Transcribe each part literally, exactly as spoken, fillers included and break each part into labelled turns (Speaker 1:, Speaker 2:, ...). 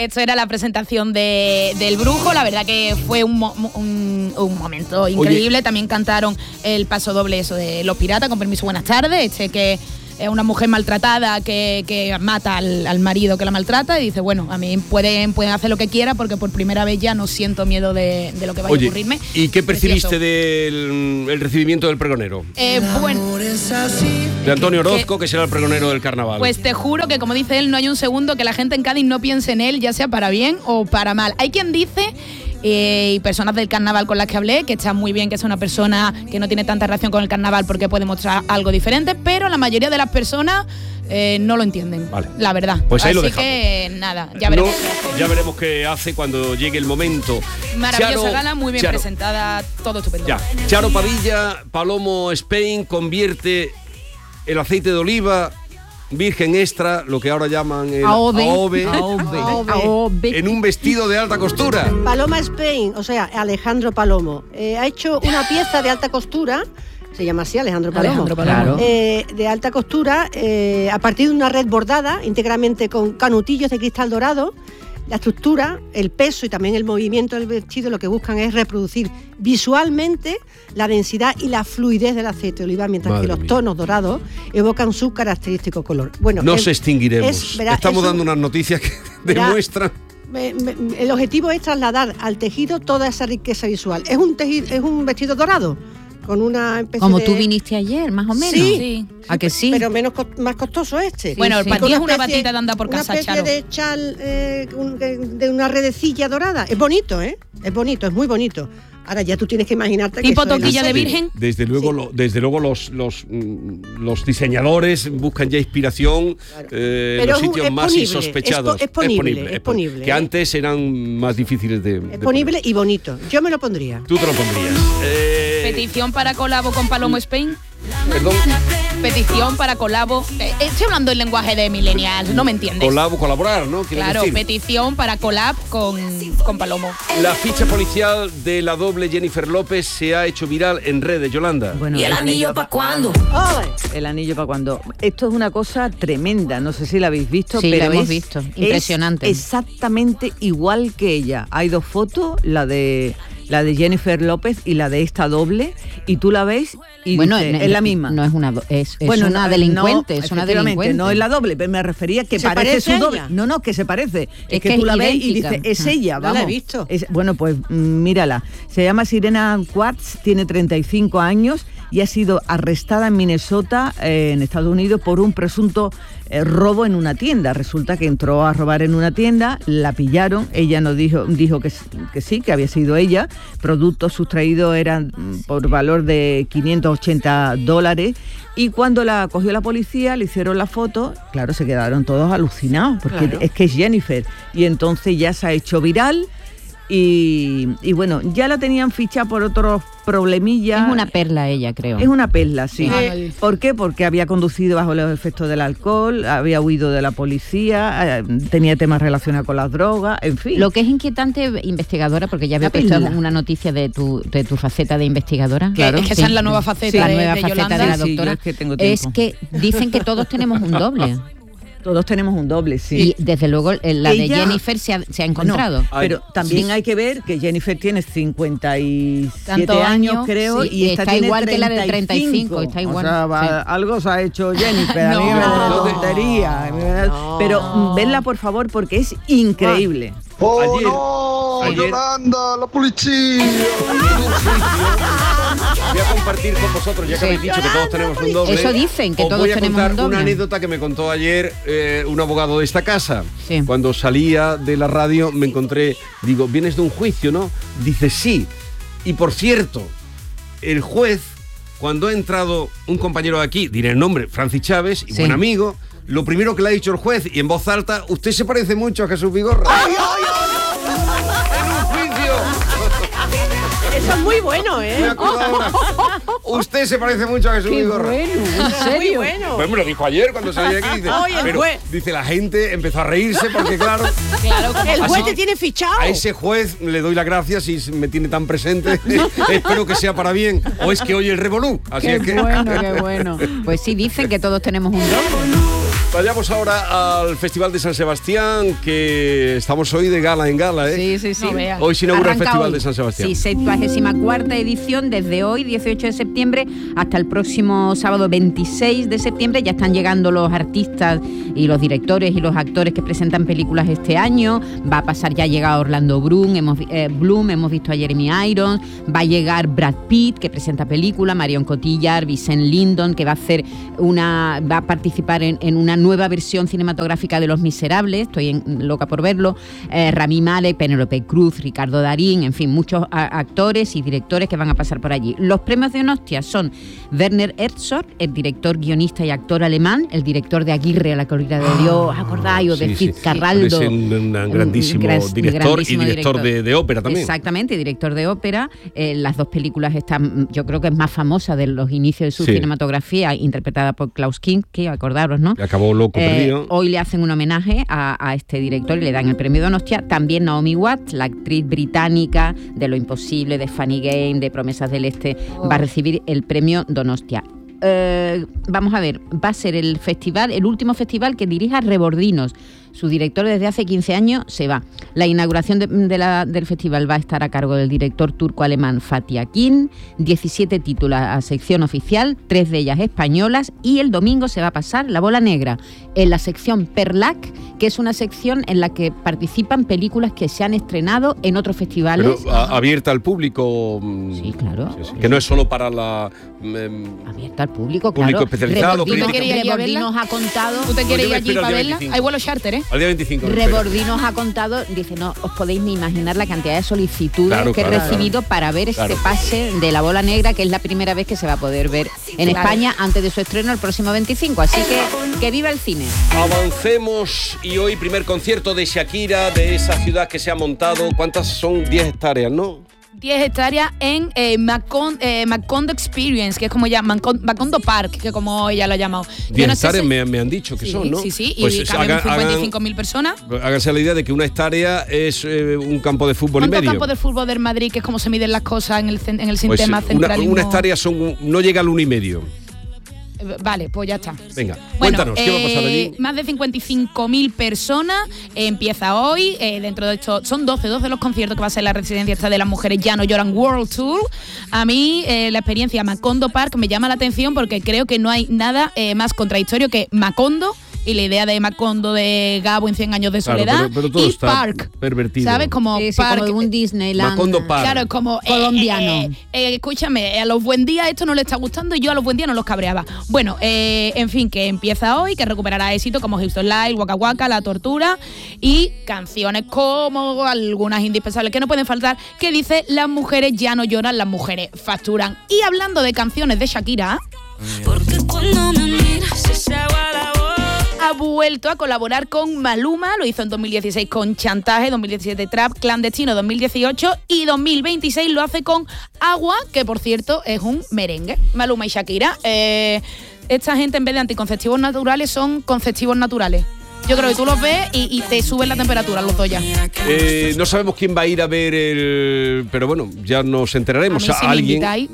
Speaker 1: Esto era la presentación de, del Brujo. La verdad que fue un, mo- un, un momento increíble. Oye. También cantaron el paso doble eso de Los Piratas, con permiso, buenas tardes. Este que es una mujer maltratada que, que mata al, al marido que la maltrata y dice, bueno, a mí pueden, pueden hacer lo que quieran porque por primera vez ya no siento miedo de, de lo que vaya
Speaker 2: Oye,
Speaker 1: a ocurrirme.
Speaker 2: ¿y qué percibiste del el recibimiento del pregonero?
Speaker 1: Eh, bueno,
Speaker 2: de Antonio Orozco, que, que será el pregonero del carnaval.
Speaker 1: Pues te juro que, como dice él, no hay un segundo que la gente en Cádiz no piense en él, ya sea para bien o para mal. Hay quien dice... Eh, y personas del carnaval con las que hablé, que está muy bien que sea una persona que no tiene tanta relación con el carnaval porque puede mostrar algo diferente, pero la mayoría de las personas eh, no lo entienden, vale. La verdad.
Speaker 2: Pues ahí
Speaker 1: Así
Speaker 2: lo dejamos.
Speaker 1: que nada, ya veremos.
Speaker 2: No, ya veremos qué hace cuando llegue el momento.
Speaker 1: Maravillosa
Speaker 2: Charo,
Speaker 1: gala, muy bien
Speaker 2: Charo.
Speaker 1: presentada, todo estupendo.
Speaker 2: Ya. Charo Padilla, Palomo Spain convierte el aceite de oliva virgen extra, lo que ahora llaman el
Speaker 3: Aobe.
Speaker 2: Aobe,
Speaker 3: Aobe. Aobe.
Speaker 2: en un vestido de alta costura.
Speaker 3: Paloma Spain, o sea, Alejandro Palomo, eh, ha hecho una pieza de alta costura, se llama así, Alejandro Palomo,
Speaker 1: Alejandro Palomo.
Speaker 3: Claro. eh, de alta costura, eh, a partir de una red bordada, íntegramente con canutillos de cristal dorado. La estructura, el peso y también el movimiento del vestido lo que buscan es reproducir visualmente la densidad y la fluidez del aceite de oliva, mientras Madre que los mía. tonos dorados evocan su característico color. Bueno,
Speaker 2: Nos
Speaker 3: el,
Speaker 2: extinguiremos.
Speaker 3: Es, verá,
Speaker 2: Estamos
Speaker 3: es un,
Speaker 2: dando unas noticias que
Speaker 3: verá,
Speaker 2: demuestran...
Speaker 3: Me, me, el objetivo es trasladar al tejido toda esa riqueza visual. Es un tejido, es un vestido dorado. Con una especie
Speaker 4: Como
Speaker 3: de...
Speaker 4: tú viniste ayer, más o menos.
Speaker 3: Sí,
Speaker 1: sí.
Speaker 4: ¿A que sí?
Speaker 3: Pero menos más costoso este.
Speaker 1: Bueno, el
Speaker 3: sí.
Speaker 1: para ti es una
Speaker 3: especie,
Speaker 1: batita de andar por casa,
Speaker 3: Una especie
Speaker 1: Charo.
Speaker 3: de chal, eh, un, de, de una redecilla dorada. Es bonito, ¿eh? Es bonito, es muy bonito. Ahora ya tú tienes que imaginarte
Speaker 1: tipo
Speaker 3: que eso
Speaker 1: toquilla
Speaker 3: es
Speaker 1: de virgen.
Speaker 2: Desde luego,
Speaker 3: Sí.
Speaker 2: lo, desde luego los, los, los diseñadores buscan ya inspiración
Speaker 3: Claro.
Speaker 2: eh, en
Speaker 3: Pero
Speaker 2: los
Speaker 3: es un-
Speaker 2: sitios
Speaker 3: es
Speaker 2: más
Speaker 3: ponible,
Speaker 2: insospechados.
Speaker 3: es po- es ponible, es
Speaker 2: pon-
Speaker 3: ponible,
Speaker 2: Que
Speaker 3: ¿eh?
Speaker 2: antes eran más difíciles de, de
Speaker 3: Es ponible
Speaker 2: poner.
Speaker 3: y bonito. Yo me lo pondría.
Speaker 2: Tú te lo pondrías. Eh,
Speaker 1: Petición para colabo con Palomo Spain.
Speaker 2: Perdón,
Speaker 1: Petición para colabo. Eh, estoy hablando en lenguaje de millennials, no me entiendes.
Speaker 2: colabo, colaborar, ¿no? Quieres
Speaker 1: Claro,
Speaker 2: decir.
Speaker 1: petición para collab con, con Palomo.
Speaker 2: La ficha policial de la doble Jennifer López se ha hecho viral en redes, Yolanda.
Speaker 5: Bueno,
Speaker 6: ¿Y el anillo para cuándo?
Speaker 3: ¡Ay!
Speaker 5: el anillo para cuando. Esto es una cosa tremenda, no sé si la habéis visto,
Speaker 4: Sí,
Speaker 5: pero
Speaker 4: la hemos
Speaker 5: es-
Speaker 4: visto.
Speaker 5: es
Speaker 4: Impresionante.
Speaker 5: exactamente igual que ella. Hay dos fotos, la de la de Jennifer López y la de esta doble, y tú la ves y
Speaker 4: bueno,
Speaker 5: dices,
Speaker 4: no,
Speaker 5: es la misma.
Speaker 4: No es una, do- es, es
Speaker 5: Bueno,
Speaker 4: una
Speaker 5: no,
Speaker 4: delincuente,
Speaker 5: no,
Speaker 4: es una
Speaker 5: efectivamente,
Speaker 4: delincuente.
Speaker 5: no es la doble, pero me refería que
Speaker 3: ¿Se
Speaker 5: parece
Speaker 3: parece
Speaker 5: su
Speaker 3: a
Speaker 5: doble.
Speaker 3: ella?
Speaker 5: No, no, que se parece. Es,
Speaker 4: Es
Speaker 5: que,
Speaker 4: que
Speaker 5: tú
Speaker 4: es
Speaker 5: la ves y
Speaker 4: idéntica.
Speaker 5: dices, es ella,
Speaker 3: No la
Speaker 5: vamos.
Speaker 3: he visto.
Speaker 5: Es- bueno, pues mm, mírala. Se llama Sirena Quartz, tiene treinta y cinco años y ha sido arrestada en Minnesota, eh, en Estados Unidos, por un presunto eh, robo en una tienda. Resulta que entró a robar en una tienda, la pillaron, ella nos dijo, dijo que, s- que sí, que había sido ella. Productos sustraídos eran mm, por valor de quinientos ochenta dólares. Y cuando la cogió la policía, le hicieron la foto, claro, se quedaron todos alucinados, porque
Speaker 3: Claro.
Speaker 5: es que es Jennifer. Y entonces ya se ha hecho viral. Y, y bueno, ya la tenían fichada por otros problemillas.
Speaker 4: Es una perla ella, creo.
Speaker 5: Es una perla, sí.
Speaker 1: Sí.
Speaker 5: ¿Por qué? Porque había conducido bajo los efectos del alcohol, había huido de la policía, eh, tenía temas relacionados con las drogas, en fin.
Speaker 4: Lo que es inquietante, investigadora, porque ya veo
Speaker 5: La
Speaker 4: que esto es
Speaker 5: perla.
Speaker 4: una noticia de tu, de tu faceta de investigadora.
Speaker 1: Que- es que esa es la nueva faceta
Speaker 4: Sí, la
Speaker 1: de-
Speaker 4: nueva
Speaker 1: de
Speaker 4: faceta
Speaker 1: Yolanda.
Speaker 4: de la
Speaker 5: Sí, sí, yo
Speaker 4: doctora.
Speaker 5: es que tengo
Speaker 4: es
Speaker 5: tiempo.
Speaker 4: que dicen que todos tenemos un doble.
Speaker 5: Todos tenemos un doble, sí.
Speaker 4: Y desde luego eh, la de
Speaker 5: Ella-
Speaker 4: Jennifer se ha, se ha encontrado.
Speaker 5: No, pero
Speaker 2: Ay,
Speaker 5: también
Speaker 2: sí.
Speaker 5: hay que ver que Jennifer tiene cincuenta y siete
Speaker 1: Tantos
Speaker 5: años,
Speaker 1: años,
Speaker 5: creo,
Speaker 4: sí,
Speaker 5: y esta
Speaker 4: está
Speaker 5: tiene
Speaker 4: igual que la de treinta y cinco, está igual,
Speaker 5: O sea, va-
Speaker 4: sí.
Speaker 5: algo se ha hecho Jennifer, a mí
Speaker 1: No.
Speaker 5: me da
Speaker 2: No.
Speaker 5: tontería.
Speaker 3: No.
Speaker 5: Pero mm, vedla, por favor, porque es increíble.
Speaker 7: ¡Oh,
Speaker 2: Ayer-
Speaker 7: no!
Speaker 2: ayer-
Speaker 7: ¡Yolanda, la policía!
Speaker 2: Voy a compartir con vosotros, ya que
Speaker 4: Sí.
Speaker 2: habéis dicho que todos tenemos un doble.
Speaker 4: Eso dicen, que
Speaker 2: os
Speaker 4: todos
Speaker 2: voy a
Speaker 4: tenemos
Speaker 2: contar
Speaker 4: un doble.
Speaker 2: una anécdota que me contó ayer eh, un abogado de esta casa.
Speaker 4: Sí.
Speaker 2: Cuando salía de la radio me encontré, digo, ¿vienes de un juicio, no? Dice, sí. Y por cierto, el juez, cuando ha entrado un compañero de aquí, diré el nombre, Francis Chávez, y
Speaker 4: Sí.
Speaker 2: buen amigo, lo primero que le ha dicho el juez, y en voz alta, usted se parece mucho a Jesús Vigorra. ¡En un juicio!
Speaker 3: Eso es muy bueno,
Speaker 2: Me
Speaker 3: ¿eh?
Speaker 2: acuerdo ahora. Usted se parece mucho a Jesús Vigorra.
Speaker 3: ¿en serio? Muy bueno.
Speaker 2: Pues me lo dijo ayer cuando salí de aquí. Dice,
Speaker 3: Oye, el
Speaker 2: pero,
Speaker 3: juez.
Speaker 2: dice, la gente empezó a reírse porque, claro,
Speaker 1: Claro, como-
Speaker 3: El
Speaker 2: Así
Speaker 3: juez
Speaker 2: que
Speaker 3: te tiene fichado.
Speaker 2: a ese juez le doy las gracias y me tiene tan presente. Espero que sea para bien. O es que oye el revolú. Así
Speaker 4: Qué
Speaker 2: es que.
Speaker 4: bueno, qué bueno. Pues sí, dicen que todos tenemos un doble.
Speaker 2: Vayamos ahora al Festival de San Sebastián, que estamos hoy de gala en gala, ¿eh?
Speaker 4: Sí, sí, sí.
Speaker 1: No veas.
Speaker 2: Hoy se inaugura el
Speaker 4: Arranca
Speaker 2: Festival
Speaker 4: hoy.
Speaker 2: de San Sebastián.
Speaker 4: Sí, septuagésima cuarta edición desde hoy, dieciocho de septiembre, hasta el próximo sábado veintiséis de septiembre. Ya están llegando los artistas y los directores y los actores que presentan películas este año. Va a pasar, ya ha llegado Orlando Bloom, hemos, eh, Bloom, hemos visto a Jeremy Irons, va a llegar Brad Pitt, que presenta película, Marion Cotillard, Vincent Lindon, que va a hacer una, va a participar en, en una nueva versión cinematográfica de Los Miserables, estoy en, loca por verlo, eh, Rami Malek, Penélope Cruz, Ricardo Darín, en fin, muchos a, actores y directores que van a pasar por allí. Los premios de Donostia son Werner Herzog, el director, guionista y actor alemán, el director de Aguirre, La corrida de Dios, ¿acordáis? O de
Speaker 2: Sí, sí.
Speaker 4: Fitzcarraldo.
Speaker 2: Es un, un grandísimo
Speaker 4: gran-
Speaker 2: director
Speaker 4: grandísimo
Speaker 2: y director,
Speaker 4: director.
Speaker 2: De, de ópera también.
Speaker 4: Exactamente, director de ópera. Eh, las dos películas están, yo creo que es más famosa de los inicios de su
Speaker 2: Sí.
Speaker 4: cinematografía, interpretada por Klaus Kinski, acordaros, ¿no?
Speaker 2: Que acabó loco,
Speaker 4: Eh,
Speaker 2: perdido.
Speaker 4: hoy le hacen un homenaje a, a este director y le dan el premio Donostia. También Naomi Watts, la actriz británica de Lo Imposible, de Funny Game, de Promesas del Este, va a recibir el premio Donostia. Eh, vamos a ver, va a ser el festival, el último festival que dirija Rebordinos. Su director desde hace quince años se va. La inauguración de, de la, del festival va a estar a cargo del director turco-alemán Fatih Akin. diecisiete títulos a sección oficial, tres de ellas españolas, y el domingo se va a pasar La Bola Negra en la sección Perlac, que es una sección en la que participan películas que se han estrenado en otros festivales.
Speaker 2: Pero a- abierta al público. mm,
Speaker 4: Sí, claro.
Speaker 2: sí, sí, que no es solo para la. mm,
Speaker 4: Abierta al público,
Speaker 2: Público
Speaker 4: claro.
Speaker 2: especializado,
Speaker 4: Rebordinos-
Speaker 1: crítico. ¿Tú te querías ir a verla?
Speaker 4: Rebordinos ha contado...
Speaker 1: ¿Tú te quieres
Speaker 2: Pues yo
Speaker 1: ir
Speaker 2: me
Speaker 1: allí
Speaker 2: espero al
Speaker 1: para
Speaker 2: día
Speaker 1: verla?
Speaker 2: veinticinco.
Speaker 1: Hay vuelo charter, ¿eh?
Speaker 2: Al día veinticinco. me espero.
Speaker 4: Rebordinos ha contado, dice, no os podéis ni imaginar la cantidad de solicitudes
Speaker 2: Claro,
Speaker 4: que he
Speaker 2: claro,
Speaker 4: recibido para ver este
Speaker 2: Claro.
Speaker 4: pase de La Bola Negra, que es la primera vez que se va a poder ver en
Speaker 1: Claro.
Speaker 4: España antes de su estreno el próximo veinticinco. Así que que viva el cine.
Speaker 2: Avancemos y hoy primer concierto de Shakira, de esa ciudad que se ha montado. ¿Cuántas son? diez hectáreas, ¿no?
Speaker 1: diez hectáreas en eh, Macon- eh, Macondo Experience, que es como ya Macon- Macondo Park, que como ella lo ha llamado. Yo
Speaker 2: diez
Speaker 1: no sé
Speaker 2: hectáreas
Speaker 1: si-
Speaker 2: me, me han dicho que
Speaker 1: Sí,
Speaker 2: son, ¿no?
Speaker 1: sí, sí, y
Speaker 2: Pues
Speaker 1: caben
Speaker 2: hagan-
Speaker 1: cincuenta y cinco mil personas.
Speaker 2: hagan- Háganse la idea de que una hectárea es eh, un campo de fútbol y
Speaker 1: ¿Cuántos
Speaker 2: medio.
Speaker 1: campos de fútbol del Madrid, que es como se miden las cosas en el, cen- en el
Speaker 2: Pues,
Speaker 1: sistema
Speaker 2: una,
Speaker 1: centralismo?
Speaker 2: una hectárea son, un- no llega al uno y medio.
Speaker 1: Eh, Vale, pues ya está.
Speaker 2: Venga,
Speaker 1: Bueno,
Speaker 2: cuéntanos, ¿qué va a pasar
Speaker 1: eh,
Speaker 2: allí?
Speaker 1: Más de cincuenta y cinco mil personas, eh, empieza hoy, eh, dentro de esto, son doce, doce los conciertos que va a ser la residencia esta de las mujeres Ya No Lloran World Tour. A mí eh, la experiencia Macondo Park me llama la atención porque creo que no hay nada eh, más contradictorio que Macondo y la idea de Macondo de Gabo en cien años de
Speaker 2: Claro,
Speaker 1: soledad
Speaker 2: pero- pero todo
Speaker 1: y
Speaker 2: está
Speaker 1: Park,
Speaker 2: pervertido.
Speaker 1: ¿sabes? Como
Speaker 4: Sí, sí,
Speaker 1: Park,
Speaker 4: como de un Disneyland.
Speaker 2: Macondo Park.
Speaker 1: Claro, es como eh,
Speaker 4: Colombiano.
Speaker 1: eh, eh, escúchame, a los buen días esto no le está gustando y yo a los buen días no los cabreaba. Bueno, eh, en fin, que empieza hoy, que recuperará éxito como Houston Live, Waka Waka, La Tortura y canciones como algunas indispensables que no pueden faltar, que dice las mujeres ya no lloran, las mujeres facturan. Y hablando de canciones de Shakira,
Speaker 6: Porque cuando me miras se agua la boca.
Speaker 1: ha vuelto a colaborar con Maluma, lo hizo en dos mil dieciséis con Chantaje, dos mil diecisiete Trap, Clandestino dos mil dieciocho y dos mil veintiséis lo hace con Agua, que por cierto es un merengue. Maluma y Shakira. Eh, esta gente en vez de anticonceptivos naturales son conceptivos naturales. Yo creo que tú los ves y, y te suben la temperatura los dos ya.
Speaker 2: Eh, no sabemos quién va a ir a ver el... Pero bueno, ya nos enteraremos.
Speaker 1: A mí si me
Speaker 2: Alguien,
Speaker 1: invitáis.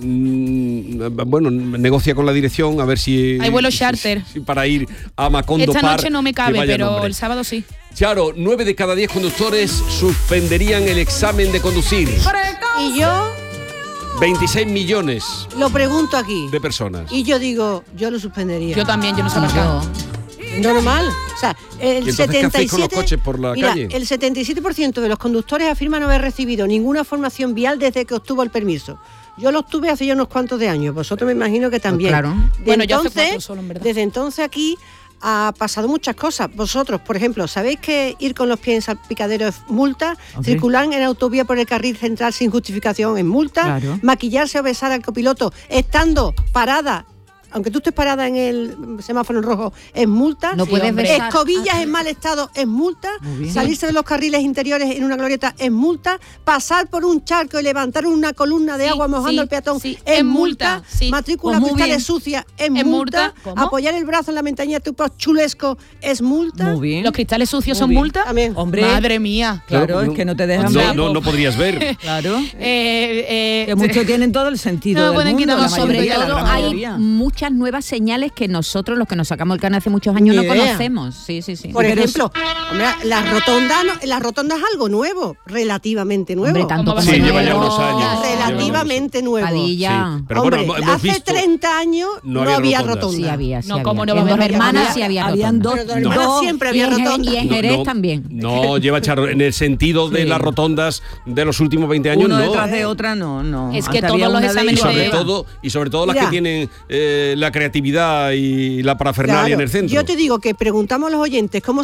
Speaker 2: mm, bueno, negocia con la dirección a ver si...
Speaker 1: Hay vuelo
Speaker 2: si-
Speaker 1: charter.
Speaker 2: si- si para ir a Macondo
Speaker 1: Esta
Speaker 2: Park,
Speaker 1: noche no me
Speaker 2: que
Speaker 1: cabe,
Speaker 2: vaya
Speaker 1: pero
Speaker 2: nombre.
Speaker 1: el sábado sí.
Speaker 2: Charo, nueve de cada diez conductores suspenderían el examen de conducir.
Speaker 3: Y yo
Speaker 2: veintiséis millones
Speaker 3: lo pregunto aquí.
Speaker 2: de personas.
Speaker 3: Y yo digo, yo lo suspendería.
Speaker 1: Yo también, yo no sé
Speaker 4: Y
Speaker 1: por qué.
Speaker 4: yo,
Speaker 3: Normal. O sea, el
Speaker 2: ¿Y entonces qué hacéis
Speaker 3: setenta y
Speaker 2: con los
Speaker 3: siete
Speaker 2: coches por la
Speaker 3: mira,
Speaker 2: calle?
Speaker 3: el setenta y siete por ciento de los conductores afirman no haber recibido ninguna formación vial desde que obtuvo el permiso. Yo lo obtuve hace ya unos cuantos de años. Vosotros me imagino que también.
Speaker 4: claro.
Speaker 3: De
Speaker 1: Bueno, yo hace
Speaker 3: entonces,
Speaker 1: cuatro solo, en verdad.
Speaker 3: desde entonces aquí ha pasado muchas cosas. Vosotros, por ejemplo, ¿sabéis que ir con los pies en salpicadero es multa?
Speaker 5: Hombre.
Speaker 3: Circular en autovía por el carril central sin justificación es multa.
Speaker 5: Claro.
Speaker 3: Maquillarse o besar al copiloto estando parada, aunque tú estés parada en el semáforo en rojo, es multa.
Speaker 4: No puedes
Speaker 1: hombre.
Speaker 4: besar.
Speaker 3: Escobillas
Speaker 4: Ah,
Speaker 3: en mal estado es multa.
Speaker 5: Muy bien.
Speaker 3: Salirse de los carriles interiores en una glorieta es multa. Pasar por un charco y levantar una columna de
Speaker 1: Sí,
Speaker 3: agua mojando
Speaker 1: sí,
Speaker 3: al peatón
Speaker 1: sí,
Speaker 3: es
Speaker 1: es
Speaker 3: multa.
Speaker 1: multa, sí.
Speaker 3: Matrícula
Speaker 5: Pues muy
Speaker 3: cristales
Speaker 5: bien.
Speaker 3: sucia es,
Speaker 1: Es
Speaker 3: multa.
Speaker 1: multa. ¿Cómo?
Speaker 3: Apoyar el brazo en la ventanilla de tu post chulesco es multa.
Speaker 5: Muy bien.
Speaker 1: ¿Los cristales sucios
Speaker 5: Muy
Speaker 1: son
Speaker 5: bien.
Speaker 1: multa?
Speaker 3: También.
Speaker 5: Hombre,
Speaker 1: Madre mía.
Speaker 5: claro, es que no te dejan
Speaker 2: no,
Speaker 5: ver.
Speaker 2: no, no podrías ver.
Speaker 5: Claro.
Speaker 1: Eh, eh,
Speaker 5: Que muchos tienen todo el sentido
Speaker 1: No
Speaker 5: del
Speaker 1: pueden
Speaker 5: mundo,
Speaker 1: quitar
Speaker 5: la
Speaker 1: los
Speaker 4: sobre
Speaker 5: mayoría, la
Speaker 4: todo
Speaker 5: gran
Speaker 4: hay
Speaker 5: mayoría.
Speaker 4: mucha muchas nuevas señales que nosotros, los que nos sacamos el carnet hace muchos años,
Speaker 3: Ni
Speaker 4: no
Speaker 3: idea.
Speaker 4: conocemos. Sí, sí, sí.
Speaker 3: Por
Speaker 5: Pero
Speaker 3: ejemplo, hombre, la rotonda, no- la rotonda es algo nuevo, relativamente nuevo.
Speaker 4: Hombre, tanto
Speaker 1: ¿Cómo va a
Speaker 4: como
Speaker 1: ser
Speaker 2: Sí, lleva ya
Speaker 1: nuevo?
Speaker 2: unos años.
Speaker 1: Ya,
Speaker 2: lleva
Speaker 3: Relativamente nuevo.
Speaker 4: Padilla.
Speaker 2: Sí, pero
Speaker 3: Hombre,
Speaker 2: bueno, hemos
Speaker 3: hace
Speaker 2: visto-
Speaker 3: treinta años
Speaker 2: no
Speaker 3: no,
Speaker 2: había
Speaker 3: había
Speaker 2: rotondas.
Speaker 3: rotonda.
Speaker 4: Sí había, sí
Speaker 1: No,
Speaker 4: había.
Speaker 1: ¿cómo no
Speaker 4: En
Speaker 1: vamos a
Speaker 4: Dos
Speaker 1: hablar?
Speaker 4: Hermanas
Speaker 1: Había-
Speaker 4: sí había
Speaker 5: habían
Speaker 4: rotonda.
Speaker 5: dos,
Speaker 3: Pero Dos Hermanas
Speaker 5: dos-
Speaker 3: siempre
Speaker 4: Y
Speaker 3: había
Speaker 4: en, Jerez-
Speaker 3: rotonda.
Speaker 4: y en
Speaker 2: No,
Speaker 4: Jerez
Speaker 2: no,
Speaker 4: también.
Speaker 2: No, lleva charro. En el sentido de
Speaker 4: Sí.
Speaker 2: las rotondas de los últimos veinte años,
Speaker 5: uno
Speaker 2: no.
Speaker 5: detrás de otra, no, no.
Speaker 1: Es que
Speaker 5: Antes
Speaker 1: todos
Speaker 5: había
Speaker 1: los
Speaker 5: una de
Speaker 1: exámenes
Speaker 2: Y
Speaker 5: ellas.
Speaker 2: sobre
Speaker 1: de-
Speaker 2: todo, y sobre todo las
Speaker 3: Mira.
Speaker 2: que tienen eh, la creatividad y la parafernalia
Speaker 3: Claro,
Speaker 2: en el centro.
Speaker 3: yo te digo que preguntamos a los oyentes cómo